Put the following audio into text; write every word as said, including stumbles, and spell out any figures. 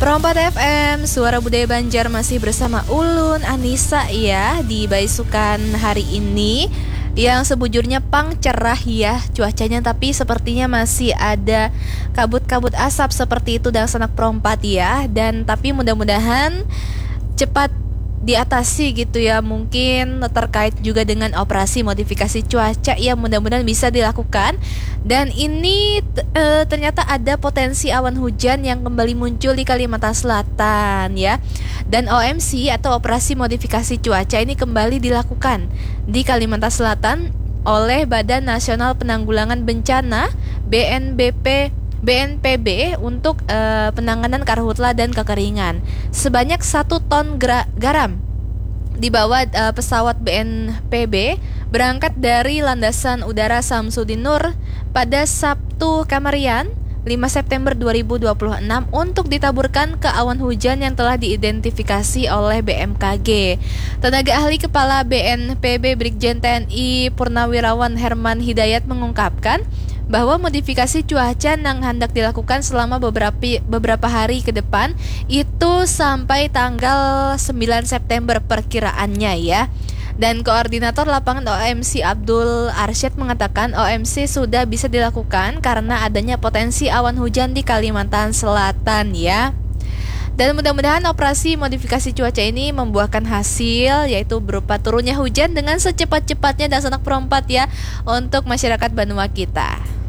Perompat F M, Suara Budaya Banjar masih bersama Ulun Anissa ya di Baisukan hari ini yang sebujurnya pang cerah ya cuacanya, tapi sepertinya masih ada kabut-kabut asap seperti itu dan sanak perompat ya, dan tapi mudah-mudahan cepat diatasi gitu ya, mungkin terkait juga dengan operasi modifikasi cuaca yang mudah-mudahan bisa dilakukan. Dan ini e, ternyata ada potensi awan hujan yang kembali muncul di Kalimantan Selatan ya. Dan O M C atau operasi modifikasi cuaca ini kembali dilakukan di Kalimantan Selatan oleh Badan Nasional Penanggulangan Bencana B N B P B N P B untuk uh, penanganan karhutla dan kekeringan. Sebanyak satu ton gra- garam dibawa uh, pesawat B N P B berangkat dari Landasan Udara Samsudin Nur pada Sabtu Kamarian lima September dua ribu dua puluh enam untuk ditaburkan ke awan hujan yang telah diidentifikasi oleh B M K G. Tenaga ahli Kepala B N P B Brigjen T N I Purnawirawan Herman Hidayat mengungkapkan bahwa modifikasi cuaca yang hendak dilakukan selama beberapa beberapa hari ke depan itu sampai tanggal sembilan September perkiraannya ya. Dan Koordinator Lapangan O M C Abdul Arsyad mengatakan O M C sudah bisa dilakukan karena adanya potensi awan hujan di Kalimantan Selatan ya. Dan mudah-mudahan operasi modifikasi cuaca ini membuahkan hasil, yaitu berupa turunnya hujan dengan secepat-cepatnya dan sanak perompat ya untuk masyarakat Banua kita.